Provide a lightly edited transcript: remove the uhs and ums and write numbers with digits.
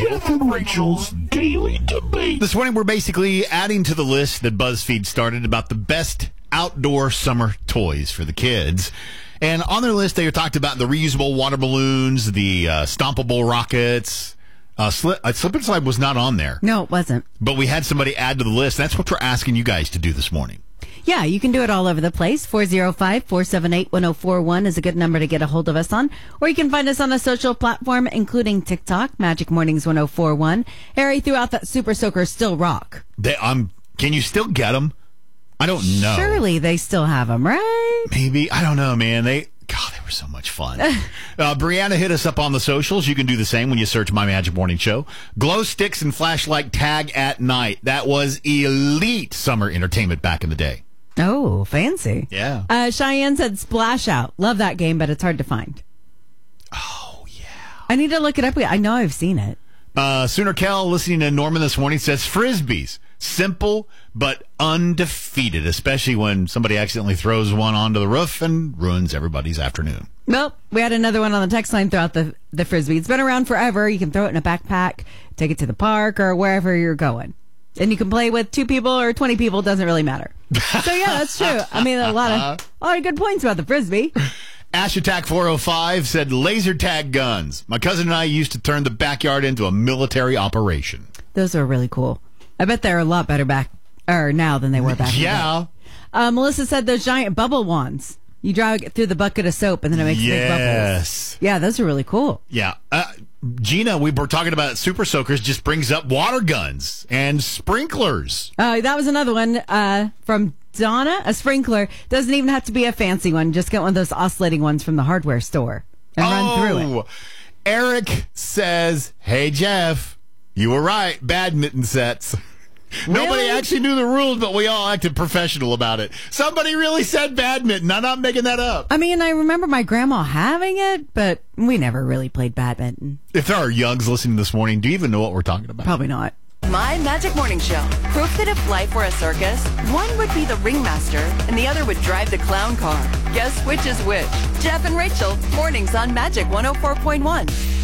Jeff and Rachel's Daily Debate. This morning, we're basically adding to the list that BuzzFeed started about the best outdoor summer toys for the kids. And on their list, they talked about the reusable water balloons, the stompable rockets. Slip and Slide was not on there. No, it wasn't. But we had somebody add to the list. That's what we're asking you guys to do this morning. Yeah, you can do it all over the place. 405-478-1041 is a good number to get a hold of us on. Or you can find us on a social platform, including TikTok, Magic Mornings 1041. Harry threw out that Super Soakers still rock. Can you still get them? I don't know. Surely they still have them, right? Maybe. I don't know, man. They were so much fun. Brianna hit us up on the socials. You can do the same when you search My Magic Morning Show. Glow sticks and flashlight tag at night. That was elite summer entertainment back in the day. Oh, fancy. Yeah. Cheyenne said Splash Out. Love that game, but it's hard to find. Oh, yeah. I need to look it up. I know I've seen it. Sooner Cal, listening to Norman this morning, says Frisbees. Simple, but undefeated, especially when somebody accidentally throws one onto the roof and ruins everybody's afternoon. Well, we had another one on the text line throughout the Frisbee. It's been around forever. You can throw it in a backpack, take it to the park, or wherever you're going. And you can play with 2 people or 20 people. It doesn't really matter. So, yeah, that's true. I mean, a lot of good points about the Frisbee. Ash Attack 405 said laser tag guns. My cousin and I used to turn the backyard into a military operation. Those are really cool. I bet they're a lot better now than they were back Yeah. then. Melissa said those giant bubble wands. You drag it through the bucket of soap and then it makes big bubbles. Yeah, those are really cool. Yeah. Gina, we were talking about Super Soakers, just brings up water guns and sprinklers. That was another one from Donna. A sprinkler doesn't even have to be a fancy one. Just get one of those oscillating ones from the hardware store and run through it. Eric says, hey, Jeff, you were right. Badminton sets. Really? Nobody actually knew the rules, but we all acted professional about it. Somebody really said badminton. I'm not making that up. I mean, I remember my grandma having it, but we never really played badminton. If there are youngs listening this morning, do you even know what we're talking about? Probably not. My Magic Morning Show. Proof that if life were a circus, one would be the ringmaster and the other would drive the clown car. Guess which is which? Jeff and Rachel, mornings on Magic 104.1.